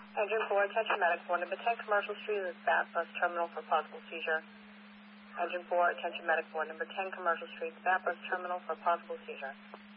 Engine 4, attention medic 4, number 10 Commercial Street is Bat Bus Terminal for possible seizure. Engine 4, attention medic 4, number 10 Commercial Street, Bat Bus Terminal for possible seizure.